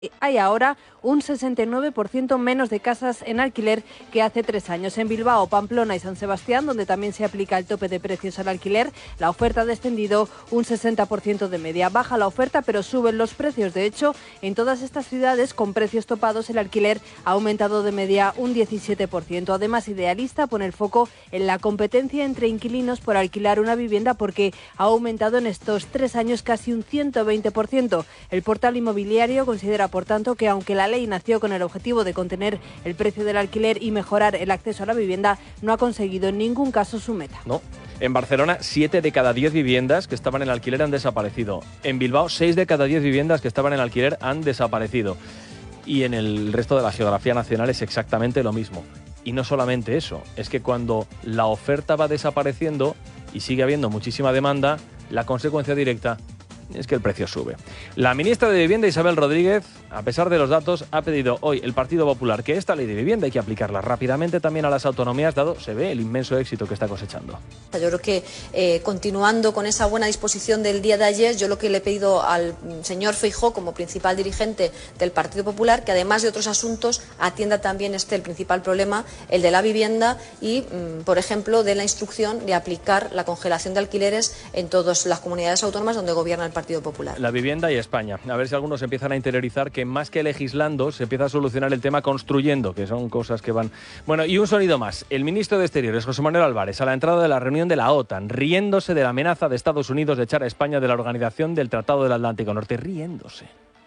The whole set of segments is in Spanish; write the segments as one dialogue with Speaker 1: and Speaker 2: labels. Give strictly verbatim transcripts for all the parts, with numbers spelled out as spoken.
Speaker 1: Hay ahora un sesenta y nueve por ciento menos de casas en alquiler que hace tres años. En Bilbao, Pamplona y San Sebastián, donde también se aplica el tope de precios al alquiler, la oferta ha descendido un sesenta por ciento de media. Baja la oferta, pero suben los precios. De hecho, en todas estas ciudades con precios topados, el alquiler ha aumentado de media un diecisiete por ciento. Además, Idealista pone el foco en la competencia entre inquilinos por alquilar una vivienda porque ha aumentado en estos tres años casi un ciento veinte por ciento. El portal inmobiliario considera, por tanto, que aunque la ley nació con el objetivo de contener el precio del alquiler y mejorar el acceso a la vivienda, no ha conseguido en ningún caso su meta.
Speaker 2: No. En Barcelona, siete de cada diez viviendas que estaban en alquiler han desaparecido. En Bilbao, seis de cada diez viviendas que estaban en alquiler han desaparecido. Y en el resto de la geografía nacional es exactamente lo mismo. Y no solamente eso, es que cuando la oferta va desapareciendo y sigue habiendo muchísima demanda, la consecuencia directa es que el precio sube. La ministra de Vivienda, Isabel Rodríguez, a pesar de los datos, ha pedido hoy el Partido Popular que esta ley de vivienda hay que aplicarla rápidamente también a las autonomías, dado, se ve, el inmenso éxito que está cosechando.
Speaker 3: Yo creo que eh, continuando con esa buena disposición del día de ayer, yo lo que le he pedido al señor Feijóo, como principal dirigente del Partido Popular, que además de otros asuntos atienda también este, el principal problema, el de la vivienda y, mm, por ejemplo, de la instrucción de aplicar la congelación de alquileres en todas las comunidades autónomas donde gobierna el Partido Partido Popular.
Speaker 2: La vivienda y España. A ver si algunos empiezan a interiorizar que más que legislando se empieza a solucionar el tema construyendo, que son cosas que van... Bueno, y un sonido más. El ministro de Exteriores, José Manuel Álvarez, a la entrada de la reunión de la OTAN, riéndose de la amenaza de Estados Unidos de echar a España de la Organización del Tratado del Atlántico Norte. Riéndose.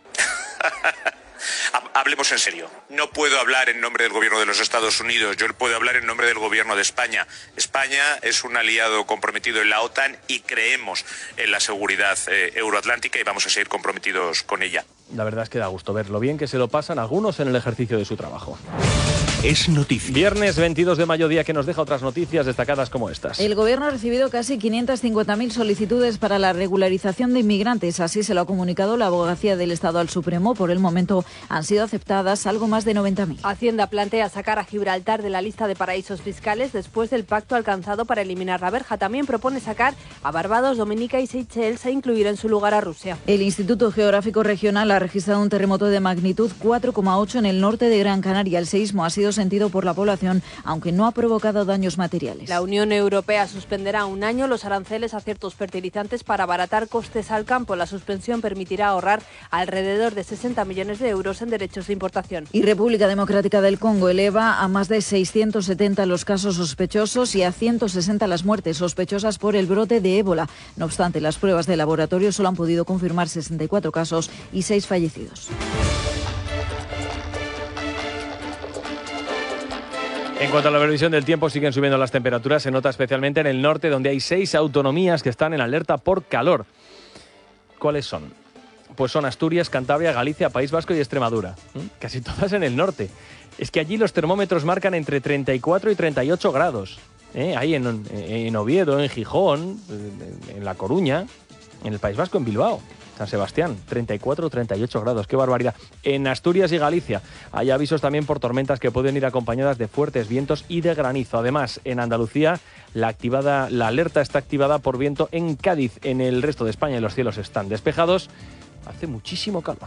Speaker 4: Hablemos en serio. No puedo hablar en nombre del gobierno de los Estados Unidos, yo puedo hablar en nombre del gobierno de España. España es un aliado comprometido en la OTAN y creemos en la seguridad eh, euroatlántica y vamos a seguir comprometidos con ella.
Speaker 2: La verdad es que da gusto ver lo bien que se lo pasan algunos en el ejercicio de su trabajo.
Speaker 5: Es noticia.
Speaker 2: Viernes veintidós de mayo, día que nos deja otras noticias destacadas como estas.
Speaker 6: El Gobierno ha recibido casi quinientas cincuenta mil solicitudes para la regularización de inmigrantes. Así se lo ha comunicado la Abogacía del Estado al Supremo. Por el momento han sido aceptadas algo más de noventa mil.
Speaker 1: Hacienda plantea sacar a Gibraltar de la lista de paraísos fiscales después del pacto alcanzado para eliminar la verja. También propone sacar a Barbados, Dominica y Seychelles e incluir en su lugar a Rusia.
Speaker 6: El Instituto Geográfico Regional ha registrado un terremoto de magnitud cuatro coma ocho en el norte de Gran Canaria. El seísmo ha sido sentido por la población, aunque no ha provocado daños materiales.
Speaker 1: La Unión Europea suspenderá un año los aranceles a ciertos fertilizantes para abaratar costes al campo. La suspensión permitirá ahorrar alrededor de sesenta millones de euros en derechos de importación.
Speaker 6: Y República Democrática del Congo eleva a más de seiscientos setenta los casos sospechosos y a ciento sesenta las muertes sospechosas por el brote de ébola. No obstante, las pruebas de laboratorio solo han podido confirmar sesenta y cuatro casos y seis fallecidos.
Speaker 2: En cuanto a la previsión del tiempo, siguen subiendo las temperaturas. Se nota especialmente en el norte, donde hay seis autonomías que están en alerta por calor. ¿Cuáles son? Pues son Asturias, Cantabria, Galicia, País Vasco y Extremadura. ¿Mm? Casi todas en el norte. Es que allí los termómetros marcan entre treinta y cuatro y treinta y ocho grados. ¿Eh? Ahí en, en Oviedo, en Gijón, en La Coruña, en el País Vasco, en Bilbao. San Sebastián, treinta y cuatro, treinta y ocho grados, qué barbaridad. En Asturias y Galicia hay avisos también por tormentas que pueden ir acompañadas de fuertes vientos y de granizo. Además, en Andalucía la, activada, la alerta está activada por viento en Cádiz. En el resto de España los cielos están despejados. Hace muchísimo calor.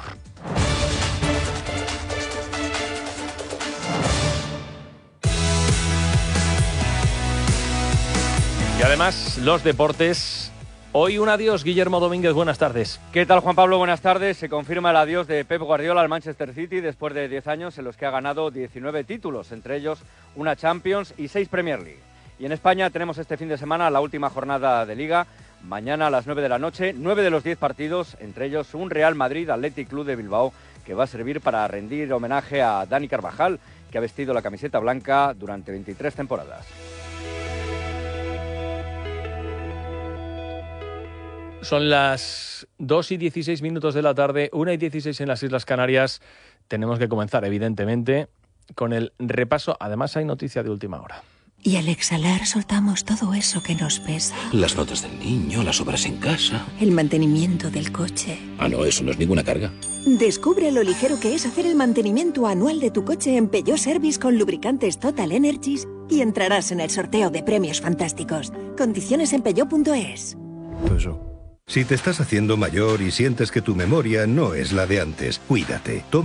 Speaker 2: Y además, los deportes. Hoy un adiós, Guillermo Domínguez, buenas tardes.
Speaker 7: ¿Qué tal, Juan Pablo? Buenas tardes. Se confirma el adiós de Pep Guardiola al Manchester City después de diez años en los que ha ganado diecinueve títulos, entre ellos una Champions y seis Premier League. Y en España tenemos este fin de semana la última jornada de Liga. Mañana a las nueve de la noche, nueve de los diez partidos, entre ellos un Real Madrid Athletic Club de Bilbao, que va a servir para rendir homenaje a Dani Carvajal, que ha vestido la camiseta blanca durante veintitrés temporadas.
Speaker 2: Son las dos y dieciséis minutos de la tarde, una y dieciséis en las Islas Canarias. Tenemos que comenzar, evidentemente, con el repaso. Además, hay noticia de última hora.
Speaker 8: Y al exhalar soltamos todo eso que nos pesa.
Speaker 5: Las notas del niño, las obras en casa.
Speaker 8: El mantenimiento del coche.
Speaker 5: Ah, no, eso no es ninguna carga.
Speaker 8: Descubre lo ligero que es hacer el mantenimiento anual de tu coche en Peugeot Service con lubricantes Total Energies y entrarás en el sorteo de premios fantásticos. Condiciones en peugeot punto es.
Speaker 9: Peugeot. Si te estás haciendo mayor y sientes que tu memoria no es la de antes, cuídate. Toma